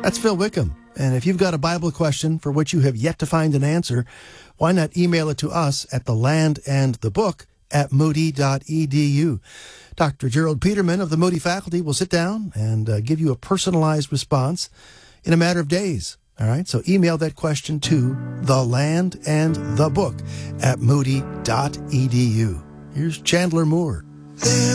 That's Phil Wickham. And if you've got a Bible question for which you have yet to find an answer, why not email it to us at thelandandthebook@moody.edu. Dr. Gerald Peterman of the Moody faculty will sit down and give you a personalized response in a matter of days. All right, so email that question to thelandandthebook@moody.edu. Here's Chandler Moore.